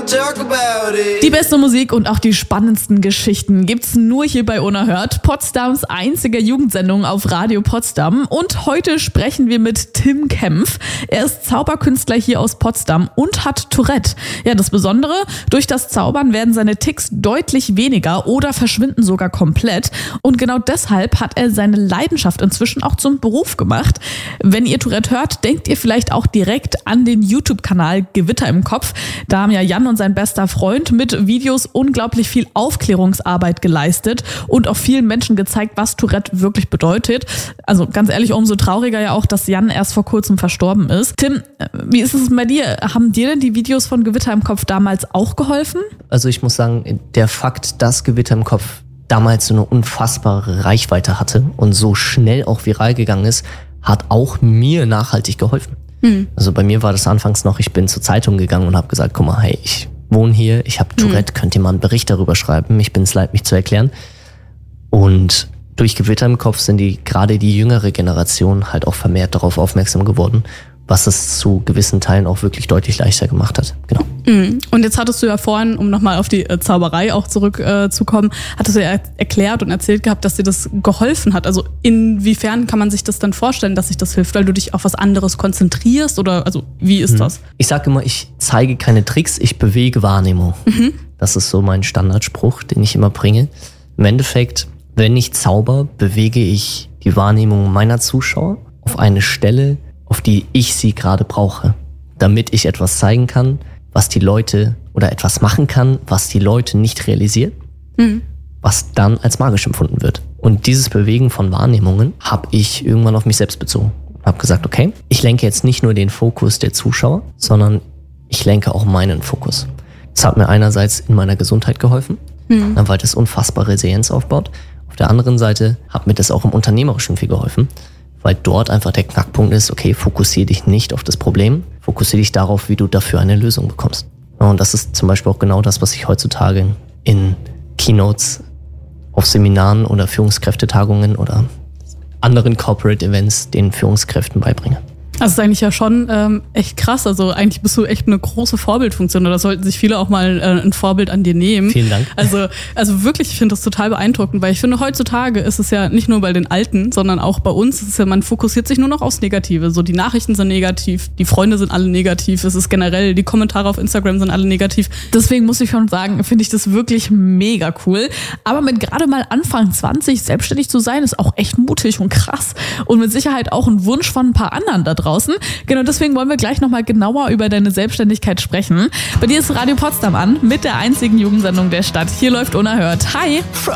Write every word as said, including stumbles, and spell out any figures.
talk about it. Die beste Musik und auch die spannendsten Geschichten gibt's nur hier bei Unerhört, Potsdams einziger Jugendsendung auf Radio Potsdam. Und heute sprechen wir mit Tim Kempf. Er ist Zauberkünstler hier aus Potsdam und hat Tourette. Ja, das Besondere, durch das Zaubern werden seine Tics deutlich weniger oder verschwinden sogar komplett. Und genau deshalb hat er seine Leidenschaft inzwischen auch zum Beruf gemacht. Wenn ihr Tourette hört, denkt ihr vielleicht auch direkt an den YouTube-Kanal Gewitter im Kopf. Da haben ja Jan und sein bester Freund mit Videos unglaublich viel Aufklärungsarbeit geleistet und auch vielen Menschen gezeigt, was Tourette wirklich bedeutet. Also ganz ehrlich, umso trauriger ja auch, dass Jan erst vor kurzem verstorben ist. Tim, wie ist es bei dir? Haben dir denn die Videos von Gewitter im Kopf damals auch geholfen? Also ich muss sagen, der Fakt, dass Gewitter im Kopf damals so eine unfassbare Reichweite hatte und so schnell auch viral gegangen ist, hat auch mir nachhaltig geholfen. Mhm. Also bei mir war das anfangs noch, ich bin zur Zeitung gegangen und habe gesagt, guck mal, hey, ich wohne hier, ich habe Tourette, mhm. könnt ihr mal einen Bericht darüber schreiben, ich bin es leid, mich zu erklären. Und durch Gewitter im Kopf sind die gerade die jüngere Generation halt auch vermehrt darauf aufmerksam geworden, was es zu gewissen Teilen auch wirklich deutlich leichter gemacht hat. Genau. Und jetzt hattest du ja vorhin, um nochmal auf die Zauberei auch zurückzukommen, äh, hattest du ja erklärt und erzählt gehabt, dass dir das geholfen hat. Also inwiefern kann man sich das dann vorstellen, dass sich das hilft, weil du dich auf was anderes konzentrierst oder also wie ist mhm. das? Ich sage immer, ich zeige keine Tricks, ich bewege Wahrnehmung. Mhm. Das ist so mein Standardspruch, den ich immer bringe. Im Endeffekt, wenn ich zauber, bewege ich die Wahrnehmung meiner Zuschauer auf eine Stelle, auf die ich sie gerade brauche, damit ich etwas zeigen kann, was die Leute oder etwas machen kann, was die Leute nicht realisieren, mhm. was dann als magisch empfunden wird. Und dieses Bewegen von Wahrnehmungen habe ich irgendwann auf mich selbst bezogen. Habe gesagt, okay, ich lenke jetzt nicht nur den Fokus der Zuschauer, sondern ich lenke auch meinen Fokus. Das hat mir einerseits in meiner Gesundheit geholfen, mhm. weil das unfassbare Resilienz aufbaut. Auf der anderen Seite hat mir das auch im Unternehmerischen viel geholfen, weil dort einfach der Knackpunkt ist, okay, fokussiere dich nicht auf das Problem, fokussiere dich darauf, wie du dafür eine Lösung bekommst. Und das ist zum Beispiel auch genau das, was ich heutzutage in Keynotes, auf Seminaren oder Führungskräftetagungen oder anderen Corporate Events den Führungskräften beibringe. Das ist eigentlich ja schon ähm, echt krass. Also eigentlich bist du echt eine große Vorbildfunktion. Oder sollten sich viele auch mal äh, ein Vorbild an dir nehmen. Vielen Dank. Also, also wirklich, ich finde das total beeindruckend, weil ich finde, heutzutage ist es ja nicht nur bei den Alten, sondern auch bei uns. Es ist ja, man fokussiert sich nur noch aufs Negative. So, die Nachrichten sind negativ, die Freunde sind alle negativ. Es ist generell, die Kommentare auf Instagram sind alle negativ. Deswegen muss ich schon sagen, finde ich das wirklich mega cool. Aber mit gerade mal Anfang zwanzig selbstständig zu sein, ist auch echt mutig und krass. Und mit Sicherheit auch ein Wunsch von ein paar anderen da draußen. Draußen. Genau, deswegen wollen wir gleich nochmal genauer über deine Selbstständigkeit sprechen. Bei dir ist Radio Potsdam an mit der einzigen Jugendsendung der Stadt. Hier läuft Unerhört. Hi! From